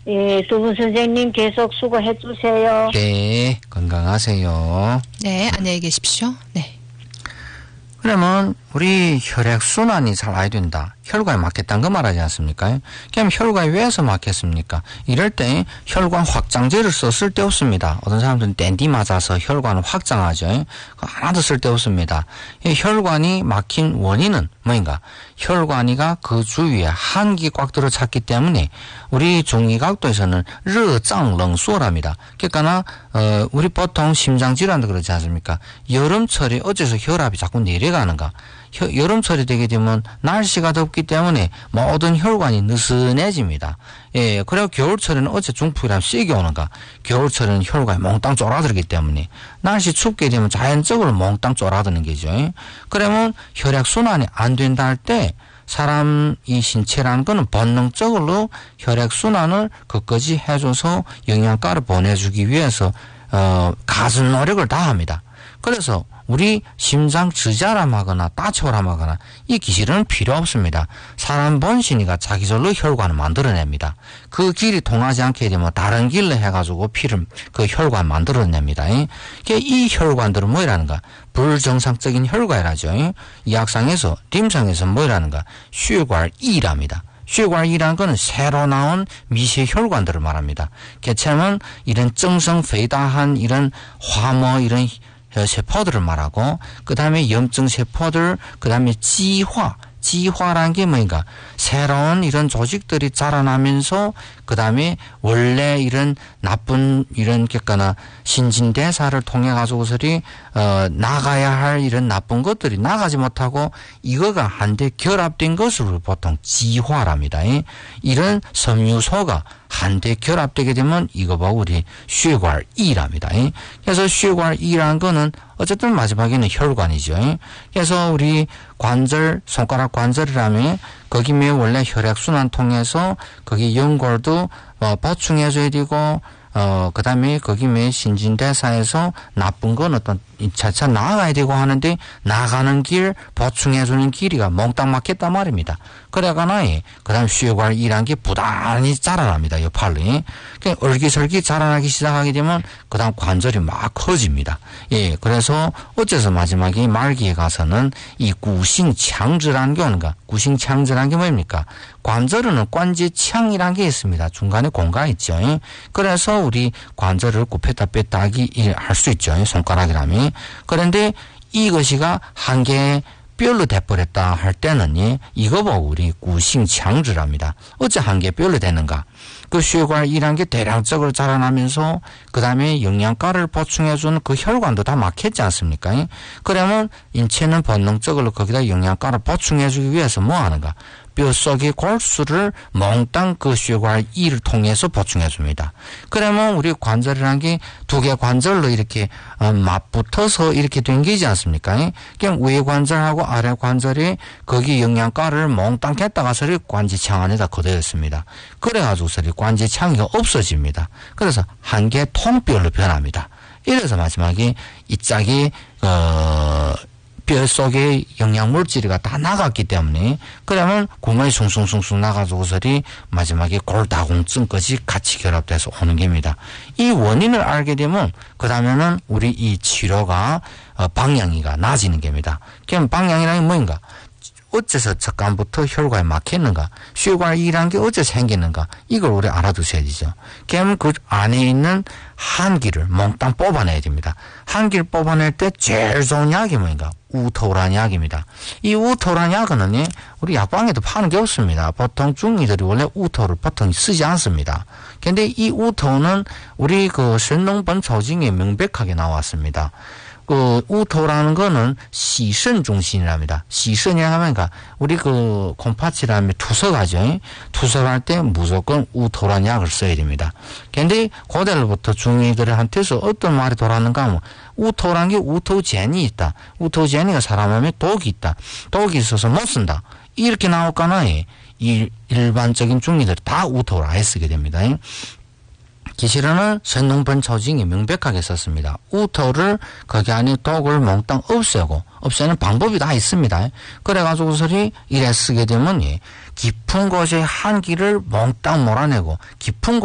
예, 두 분 선생님 계속 수고해 주세요. 네, 건강하세요. 네, 안녕히 계십시오. 네. 그러면 우리 혈액순환이 잘 와야 된다. 혈관이 막혔다는 거 말하지 않습니까? 그럼 혈관이 왜서 막혔습니까? 이럴 때 혈관 확장제를 써 쓸데없습니다. 어떤 사람들은 댄디 맞아서 혈관을 확장하죠. 하나도 쓸데없습니다. 이 혈관이 막힌 원인은 뭐인가? 혈관이가 그 주위에 한기 꽉 들어찼기 때문에 우리 중의각도에서는 르장렁수랍니다. 그러니까 우리 보통 심장질환도 그렇지 않습니까? 여름철에 어째서 혈압이 자꾸 내려가는가? 여름철이 되게 되면 날씨가 덥기 때문에 모든 혈관이 느슨해집니다. 예, 그리고 겨울철에는 어째 중풍이라면 세게 오는가? 겨울철에는 혈관이 몽땅 쫄아들기 때문에 날씨 춥게 되면 자연적으로 몽땅 쫄아드는 거죠. 그러면 혈액순환이 안 된다 할 때 사람 이 신체라는 거는 본능적으로 혈액순환을 끝까지 해줘서 영양가를 보내주기 위해서 가진 노력을 다합니다. 그래서 우리 심장 저자람하거나 따초람하거나 이 기질은 필요 없습니다. 사람 본신이가 자기절로 혈관을 만들어냅니다. 그 길이 통하지 않게 되면 다른 길로 해가지고 피를 그 혈관 만들어냅니다. 이 혈관들은 뭐라는가? 불정상적인 혈관이라죠. 이학상에서 림상에서 뭐라는가? 血管이랍니다. 血管이라는 것은 새로 나온 미세 혈관들을 말합니다. 개체는 이런 정성肥大한 이런 화모 이런 세포들을 말하고, 그 다음에 염증 세포들, 그 다음에 지화라는 게 뭐인가? 새로운 이런 조직들이 자라나면서, 그 다음에 원래 이런 나쁜 이런 객가나 신진대사를 통해 가지고서리 나가야 할 이런 나쁜 것들이 나가지 못하고 이거가 한데 결합된 것을 보통 지화랍니다. 이런 섬유소가 한데 결합되게 되면 이거 보고 우리 血管이랍니다. 그래서 血管이라는 거는 어쨌든 마지막에는 혈관이죠. 그래서 우리 관절, 손가락 관절이라면 거기에 원래 혈액순환 통해서 거기 연골도 보충해줘야 되고 그 다음에 거기에 신진대사에서 나쁜 건 어떤 차차 나아가야 되고 하는데 나가는 길, 보충해주는 길이가 몽땅 막혔단 말입니다. 그래가나, 그 다음 血管이란 게 부단히 자라납니다. 옆팔로. 그러니까 얼기설기 자라나기 시작하게 되면 그 다음 관절이 막 커집니다. 예, 그래서 어째서 마지막에 말기에 가서는 이 구싱창즈라는 게 오는가? 구싱창즈라는 게 뭡니까? 관절은 관제창이라는 게 있습니다. 중간에 공간이 있죠. 그래서 우리 관절을 굽혔다 뺐다 할 수 있죠. 손가락이라면. 그런데 이것이가 한 개의 뼈로 돼버렸다 할 때는 이거 보고 우리 구싱창즈랍니다. 어째 한 개 뼈로 되는가? 그 血管이란 게 대량적으로 자라나면서 그 다음에 영양가를 보충해주는 그 혈관도 다 막혔지 않습니까? 그러면 인체는 본능적으로 거기다 영양가를 보충해주기 위해서 뭐 하는가? 뼛속의 골수를 몽땅 그 血管이를 통해서 보충해줍니다. 그러면 우리 관절이라는 게 두 개 관절로 이렇게 맞붙어서 이렇게 된 게지 않습니까? 그냥 위에 관절하고 아래 관절이 거기 영양가를 몽땅 깼다가서 관제창 안에다 거둬였습니다. 그래가지고서 관제창이 없어집니다. 그래서 한 개 통뼈로 변합니다. 이래서 마지막에 이 짝이 뼈 속에 영양물질이가 다 나갔기 때문에 그러면 공간이 숭숭숭숭 나가지고서리 마지막에 골다공증까지 같이 결합돼서 오는 겁니다. 이 원인을 알게 되면 그 다음에는 우리 이 치료가 방향이가 나아지는 겁니다. 그럼 방향이라는 게 뭐인가? 어째서 척간부터 혈관이 막혔는가? 血管이라는 게 어째서 생기는가? 이걸 우리 알아두셔야 되죠. 그러면 그 안에 있는 한기를 몽땅 뽑아내야 됩니다. 한기를 뽑아낼 때 제일 좋은 약이 뭐인가? 우토란 약입니다. 이 우토란 약은 우리 약방에도 파는 게 없습니다. 보통 중이들이 원래 우토를 보통 쓰지 않습니다. 근데 이 우토는 우리 그 신농본 조징에 명백하게 나왔습니다. 그 우토라는 거는 시선 중심이랍니다. 시선이라고 하면 우리 그 콩팥이라면 투석하죠. 투석할 때 무조건 우토란 약을 써야 됩니다. 근데 고대로부터 중이들한테서 어떤 말이 돌았는가 하면 우토라는 게 우토젠이 있다. 우토젠이가 사람 몸에 독이 있다. 독이 있어서 못 쓴다. 이렇게 나올까나 이 일반적인 중이들이 다 우토를 아예 쓰게 됩니다. 기실은 선농본 조징이 명백하게 썼습니다. 우토를 거기 안에 독을 몽땅 없애는 방법이 다 있습니다. 그래가지고서리 이래 쓰게 되면 깊은 곳에 한기를 몽땅 몰아내고 깊은